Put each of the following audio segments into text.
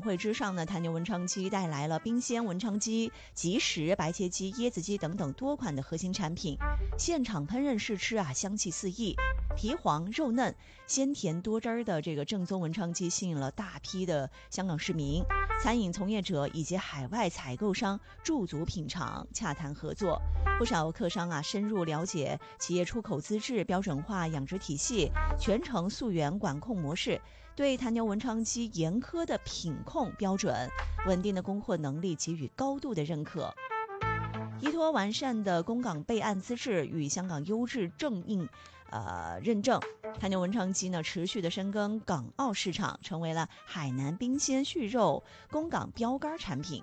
会之上呢，坛牛文昌鸡带来了冰鲜文昌鸡、即食白切鸡、椰子鸡等等多款的核心产品，现场烹饪试吃啊，香气四溢，皮黄肉嫩、鲜甜多汁的这个正宗文昌鸡吸引了大批的香港市民、餐饮从业者以及海外采购商驻足品尝、洽谈合作。不少客商啊深入了解企业出口资质、标准化养殖体系、全程溯源管控模式，对坛牛文昌鸡严苛的品控标准、稳定的供货能力给予高度的认可。依托完善的供港备案资质与香港优质正印认证，坛牛文昌鸡呢持续的深耕港澳市场，成为了海南冰鲜畜肉供港标杆产品。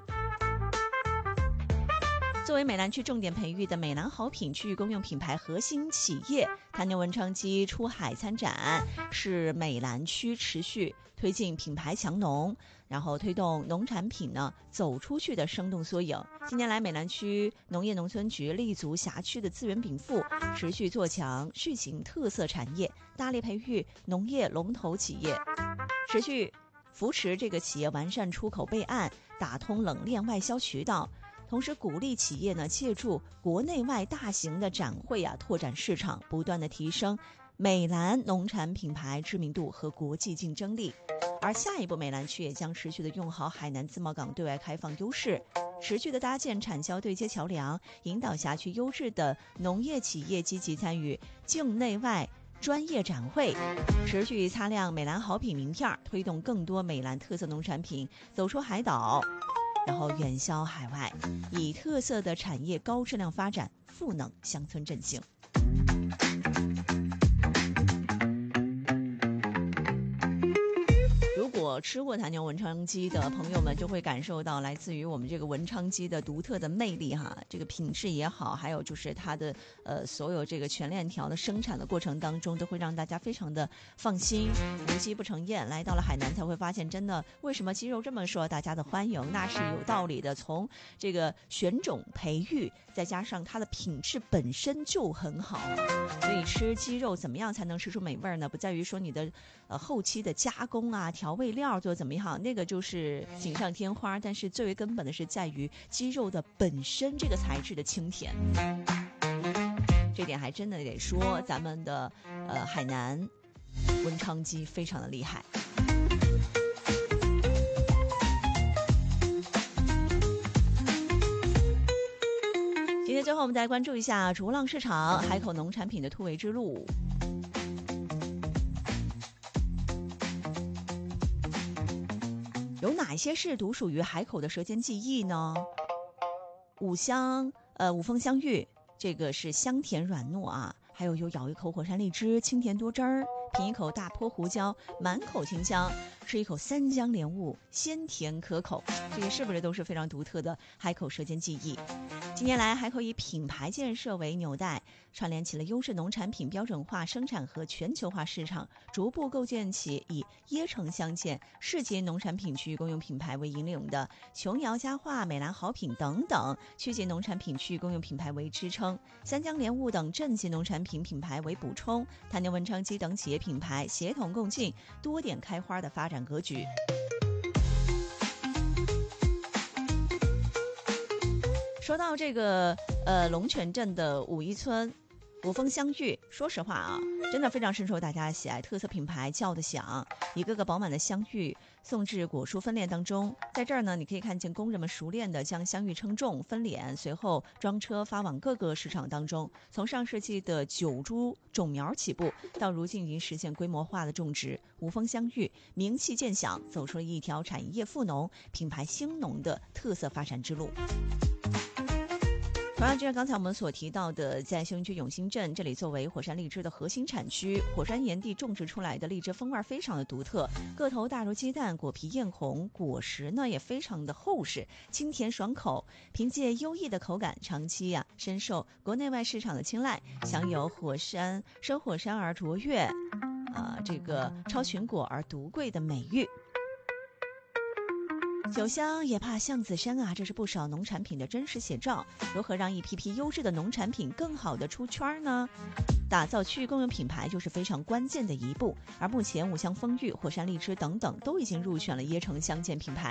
作为美兰区重点培育的美兰好品区域公用品牌核心企业，坛牛文昌鸡出海参展是美兰区持续推进品牌强农，然后推动农产品呢走出去的生动缩影。近年来，美兰区农业农村局立足辖区的资源禀赋，持续做强续行特色产业，大力培育农业龙头企业，持续扶持这个企业完善出口备案，打通冷链外销渠道。同时鼓励企业呢借助国内外大型的展会啊，拓展市场，不断的提升美兰农产品牌知名度和国际竞争力。而下一步，美兰区也将持续的用好海南自贸港对外开放优势，持续的搭建产销对接桥梁，引导辖区优质的农业企业积极参与境内外专业展会，持续擦亮美兰好品名片，推动更多美兰特色农产品走出海岛，然后远销海外，以特色的产业高质量发展赋能乡村振兴。如果吃过坛牛文昌鸡的朋友们就会感受到来自于我们这个文昌鸡的独特的魅力哈，这个品质也好，还有就是它的所有这个全链条的生产的过程当中，都会让大家非常的放心，无鸡不成宴。来到了海南才会发现，真的为什么鸡肉这么受大家的欢迎，那是有道理的。从这个选种培育，再加上它的品质本身就很好，所以吃鸡肉怎么样才能吃出美味呢？不在于说你的后期的加工啊、调味料做怎么样，那个就是锦上添花，但是最为根本的是在于鸡肉的本身这个材质的清甜。这点还真的得说咱们的海南文昌鸡非常的厉害。今天最后我们再来关注一下逐浪市场海口农产品的突围之路。有哪些是独属于海口的舌尖记忆呢？五峰香芋，这个是香甜软糯啊，还有咬一口火山荔枝，清甜多汁儿，品一口大坡胡椒，满口清香，吃一口三江莲雾，鲜甜可口，这些是不是都是非常独特的海口舌尖记忆？近年来，海口以品牌建设为纽带，串联起了优质农产品标准化生产和全球化市场，逐步构建起以椰城乡县市级农产品区域公用品牌为引领的琼瑶佳话、美兰好品等等区级农产品区域公用品牌为支撑，三江莲雾等镇级农产品品牌为补充，坛牛文昌鸡等企业品牌协同共进，多点开花的发展格局。说到这个龙泉镇的武义村五峰香芋，说实话啊，真的非常深受大家喜爱，特色品牌叫得响，一个个饱满的香芋送至果蔬分拣当中。在这儿呢，你可以看见工人们熟练地将香芋称重分拣，随后装车发往各个市场当中。从上世纪的9株种苗起步，到如今已经实现规模化的种植，五峰香芋名气渐响，走出了一条产业富农、品牌兴农的特色发展之路。同样，就像刚才我们所提到的，在休宁区永兴镇，这里作为火山荔枝的核心产区，火山岩地种植出来的荔枝风味非常的独特，个头大如鸡蛋，果皮艳红，果实呢也非常的厚实，清甜爽口，凭借优异的口感，长期深受国内外市场的青睐，享有生火山而卓越，这个超群果而独贵的美誉。酒香也怕巷子深啊，这是不少农产品的真实写照。如何让一批批优质的农产品更好的出圈呢？打造区域公用品牌就是非常关键的一步。而目前五香风玉、火山荔枝等等都已经入选了椰城乡县品牌。